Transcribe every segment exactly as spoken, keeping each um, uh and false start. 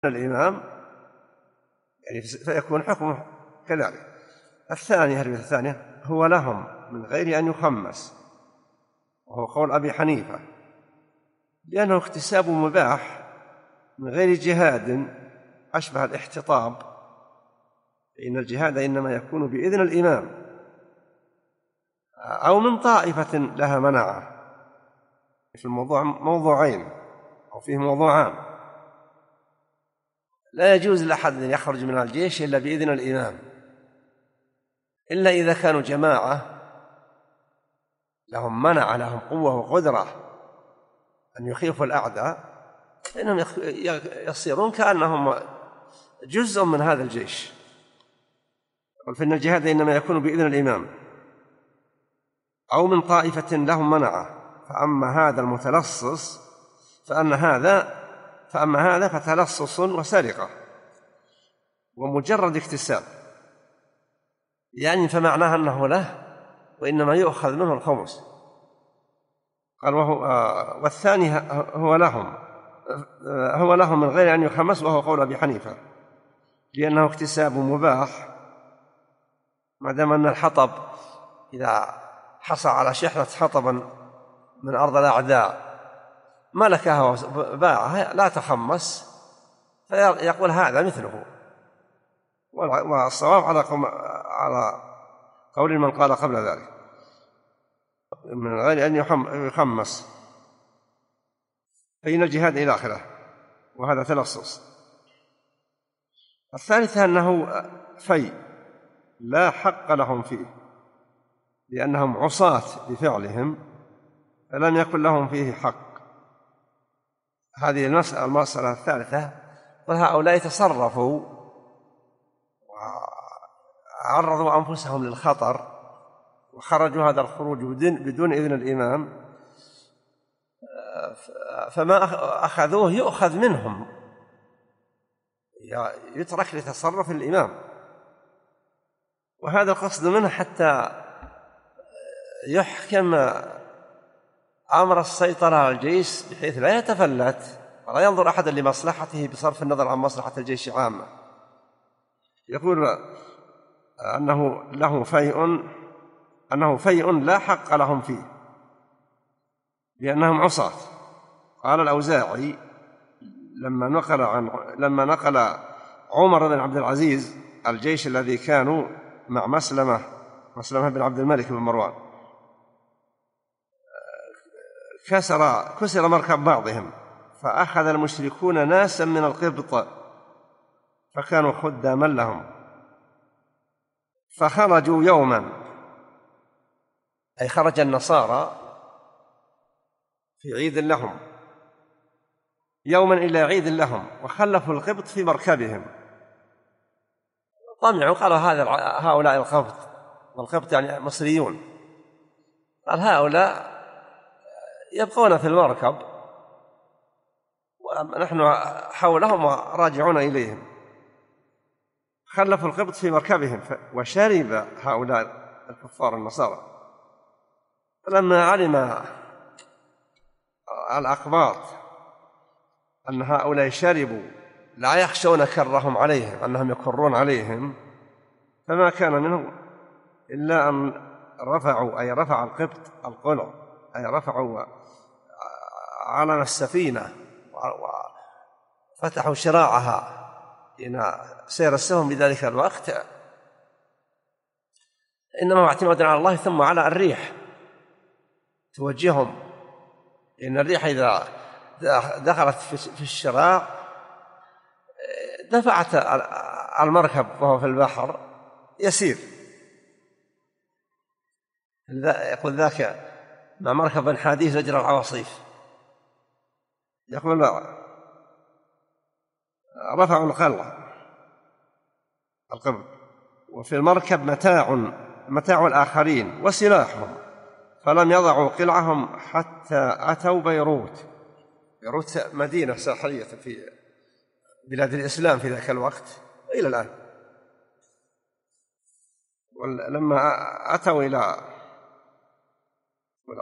الإمام يعني فيكون حكمه كذلك. الثانية الرواية الثانية هو لهم من غير أن يخمس، وهو قول أبي حنيفة، لأنه اكتساب مباح من غير جهاد أشبه الاحتطاب، فإن الجهاد إنما يكون بإذن الإمام أو من طائفة لها منعه. في الموضوع موضوعين أو فيه موضوعان. لا يجوز لأحد أن يخرج من الجيش إلا بإذن الإمام، إلا إذا كانوا جماعة لهم منع، لهم قوة وقدرة أن يخيفوا الأعداء، فإنهم يصيرون كأنهم جزء من هذا الجيش. فإن الجهاد إنما يكون بإذن الإمام أو من طائفة لهم منعه. فأما هذا المتلصص فأن هذا فأما هذا فتلصص وسرقة ومجرد اكتساب، يعني فمعناها أنه له وإنما يؤخذ منه الخمس. قال وهو آه والثاني هو لهم آه هو لهم من غير أن يخمس، وهو قول أبي حنيفة، لأنه اكتساب مباح، ما دام أن الحطب إذا حصل على شحنة حطبا من أرض الأعداء ملكها وباعها لا تخمس، فيقول هذا مثله. والصواب على على قول من قال قبل ذلك من غير أن يخمس، فإن الجهاد إلى آخره، وهذا تلصص. الثالثة أنه في لا حق لهم فيه، لأنهم عصاة بفعلهم فلم يكن لهم فيه حق. هذه المسألة المسألة الثالثة. وهؤلاء تصرفوا وعرضوا أنفسهم للخطر وخرجوا هذا الخروج بدون إذن الإمام، فما أخذوه يؤخذ منهم، يترك لتصرف الإمام. وهذا القصد منه حتى يحكم أمر السيطرة على الجيش بحيث لا يتفلت ولا ينظر أحد لمصلحته بصرف النظر عن مصلحة الجيش عامة. يقول أنه له فيء أنه فيء لا حق لهم فيه لأنهم عصاة. قال الأوزاعي لما نقل عن لما نقل عمر بن عبد العزيز الجيش الذي كانوا مع مسلمة مسلمة بن عبد الملك بن مروان، كسر كسر مركب بعضهم، فأخذ المشركون ناسا من القبط فكانوا خداما لهم، فخرجوا يوما، أي خرج النصارى في عيد لهم يوما إلى عيد لهم، وخلفوا القبط في مركبهم. طمعوا قالوا هذا هؤلاء القبط، والقبط يعني مصريون، قال هؤلاء يبقون في المركب ونحن حولهم وراجعون إليهم. خلفوا القبط في مركبهم وشرب هؤلاء الكفار النصارى. فلما علم الأقباط أن هؤلاء شربوا لا يخشون كرهم عليهم، أنهم يكرون عليهم، فما كان منهم إلا أن رفعوا أي رفع القبط القلع، أي رفعوا علم السفينة وفتحوا شراعها إن سير السهم بذلك الوقت، إنما اعتمادا على الله ثم على الريح توجههم، إن الريح إذا دخلت في الشراع دفعت المركب وهو في البحر يسير. يقول ذاك مع مركب حديث زجر العواصيف. يقول رفعوا القلع القبر، وفي المركب متاع متاع الآخرين وسلاحهم، فلم يضعوا قلعهم حتى أتوا بيروت. بيروت مدينة ساحلية في بلاد الإسلام في ذاك الوقت إلى الآن. ولما أتوا إلى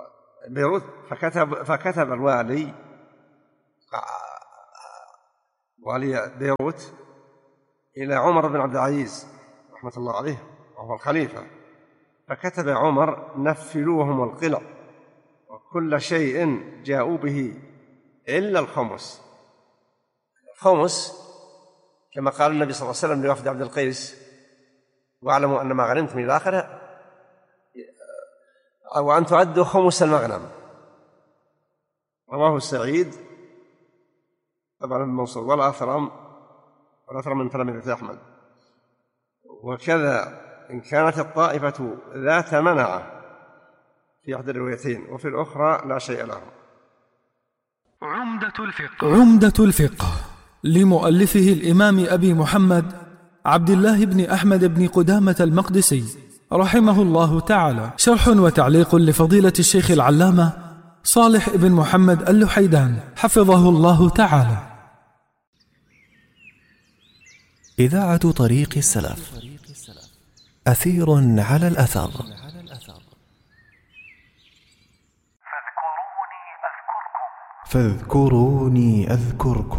بيروت فكتب, فكتب الوالي والي بيروت إلى عمر بن عبد العزيز رحمة الله عليه وهو الخليفة، فكتب عمر: نفلوهم القلع وكل شيء جاءوا به إلا الخمس. الخمس كما قال النبي صلى الله عليه وسلم لوفد عبد القيس: واعلموا أن ما غنمتم إلى آخره، أو أن تعدوا خمس المغنم. رواه سعيد طبعا الموصول والأثرم والأثرم من تلاميذ أحمد. وكذا إن كانت الطائفة ذات منعة في إحدى الروايتين وفي الأخرى لا شيء لهم. عمدة الفقه عمدة الفقه لمؤلفه الإمام أبي محمد عبد الله بن أحمد بن قدامة المقدسي رحمه الله تعالى، شرح وتعليق لفضيلة الشيخ العلامة صالح بن محمد اللحيدان حفظه الله تعالى. إذاعة طريق السلف، أثير على الأثر. فاذكروني أذكركم.